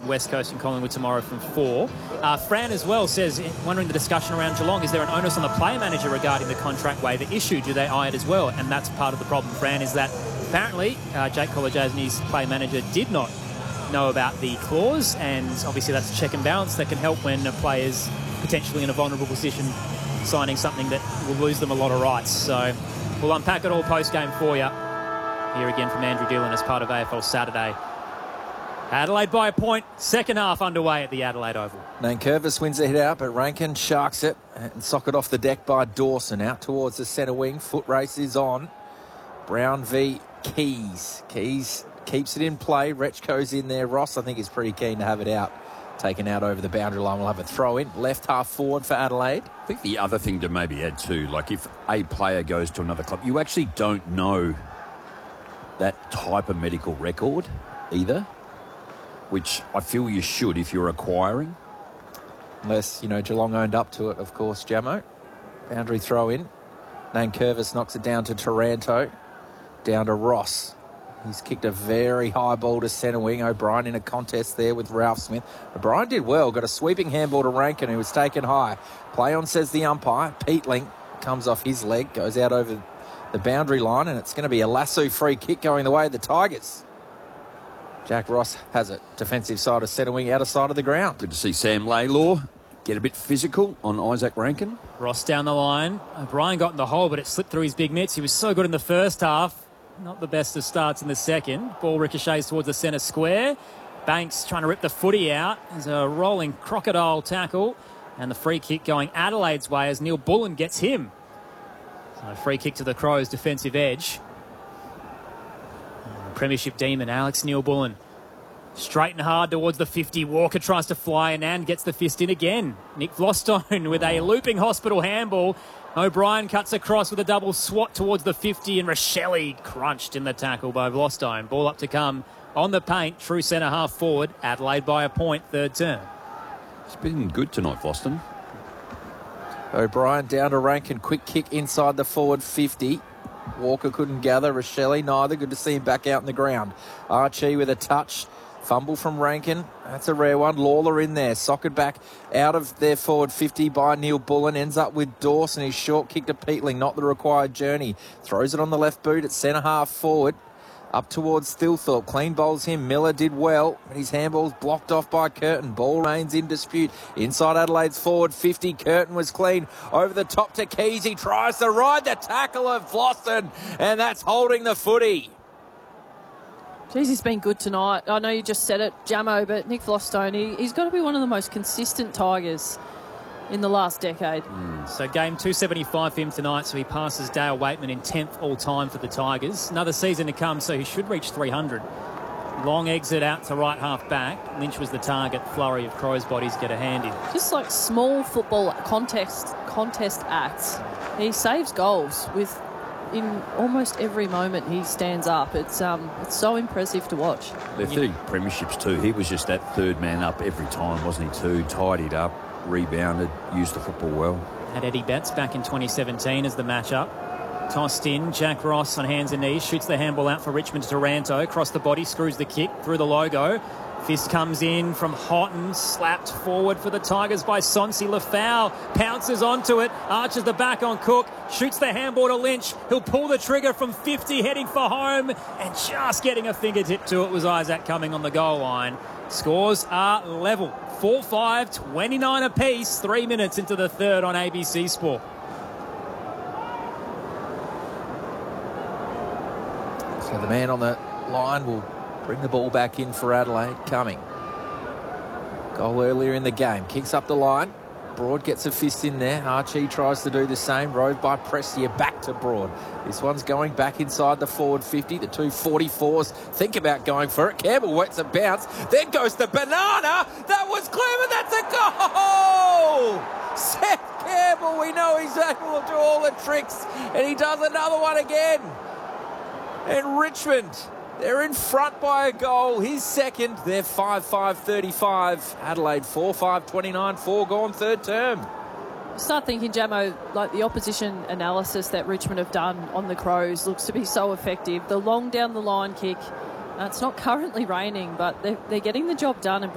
West Coast and Collingwood tomorrow from 4. Fran as well says, wondering the discussion around Geelong, is there an onus on the player manager regarding the contract waiver issue? Do they eye it as well? And that's part of the problem, Fran, is that apparently Jake Kolodjasny's player manager did not know about the clause, and obviously that's a check and balance that can help when a player's potentially in a vulnerable position signing something that will lose them a lot of rights. So we'll unpack it all post-game for you. Here again from Andrew Dillon as part of AFL Saturday. Adelaide by a point. Second half underway at the Adelaide Oval. Nankervis wins the hit out, but Rankin sharks it and socket off the deck by Dawson. Out towards the centre wing. Foot race is on. Brown v Keys. Keys keeps it in play. Rechko's in there. Ross, I think, is pretty keen to have it out. Taken out over the boundary line. We'll have a throw in. Left half forward for Adelaide. I think the other thing to maybe add too, like if a player goes to another club, you actually don't know that type of medical record either, which I feel you should if you're acquiring. Unless, Geelong owned up to it, of course, Jamo. Boundary throw in. Nankervis knocks it down to Taranto. Down to Ross. He's kicked a very high ball to centre wing. O'Brien in a contest there with Ralph Smith. O'Brien did well. Got a sweeping handball to Rankin, who was taken high. Play on, says the umpire. Peatling comes off his leg, goes out over the boundary line, and it's going to be a lasso free kick going the way of the Tigers. Jack Ross has it. Defensive side of centre wing, outer side of the ground. Good to see Sam Laylaw get a bit physical on Isaac Rankin. Ross down the line. O'Brien got in the hole, but it slipped through his big mitts. He was so good in the first half. Not the best of starts in the second. Ball ricochets towards the centre square. Banks trying to rip the footy out. There's a rolling crocodile tackle. And the free kick going Adelaide's way as Neil Bullen gets him. So free kick to the Crows, defensive edge. Premiership demon, Alex Neil Bullen. Straight and hard towards the 50. Walker tries to fly and gets the fist in again. Nick Vlostone with a looping hospital handball. O'Brien cuts across with a double swat towards the 50, and Rochelle crunched in the tackle by Vlostone. Ball up to come on the paint. True centre half forward. Adelaide by a point, third term. It's been good tonight, Vlostone. O'Brien down to Rankin. Quick kick inside the forward 50. Walker couldn't gather. Rochelle neither. Good to see him back out in the ground. Archie with a touch. Fumble from Rankin. That's a rare one. Lawler in there. Socket back out of their forward 50 by Neil Bullen. Ends up with Dawson. His short kick to Peatling. Not the required journey. Throws it on the left boot at centre half forward. Up towards Stilthorpe. Clean bowls him. Miller did well, but his handball's blocked off by Curtin. Ball remains in dispute. Inside Adelaide's forward 50. Curtin was clean. Over the top to Keys. He tries to ride the tackle of Vloston, and that's holding the footy. Jeez, he's been good tonight. I know you just said it, Jamo, but Nick Vlostone, he's got to be one of the most consistent Tigers in the last decade. So game 275 for him tonight, so he passes Dale Waitman in 10th all-time for the Tigers. Another season to come, so he should reach 300. Long exit out to right half back. Lynch was the target. Flurry of Crows bodies get a hand in. Just like small football contest acts, he saves goals in almost every moment he stands up. It's so impressive to watch. They're 30 premierships too. He was just that third man up every time, wasn't he too? Tidied up, rebounded, used the football well. Had Eddie Betts back in 2017 as the matchup. Tossed in, Jack Ross on hands and knees, shoots the handball out for Richmond to Taranto, across the body, screws the kick through the logo. Fist comes in from Houghton, slapped forward for the Tigers by Sonsi. Lafau pounces onto it, arches the back on Cook, shoots the handball to Lynch. He'll pull the trigger from 50, heading for home, and just getting a fingertip to it was Isaac coming on the goal line. Scores are level, 4-5, 29 apiece, 3 minutes into the third on ABC Sport. So the man on the line will bring the ball back in for Adelaide. Coming. Goal earlier in the game. Kicks up the line. Broad gets a fist in there. Archie tries to do the same. Rove by Prestia back to Broad. This one's going back inside the forward 50. The 244s think about going for it. Campbell wets a bounce. Then goes to Banana. That was clever. That's a goal! Seth Campbell, we know he's able to do all the tricks. And he does another one again. And Richmond, they're in front by a goal. His second. They're 5-5-35. Adelaide 4-5-29. 4 gone, third term. Start thinking, Jamo, like the opposition analysis that Richmond have done on the Crows looks to be so effective. The long down the line kick. It's not currently raining, but they're getting the job done and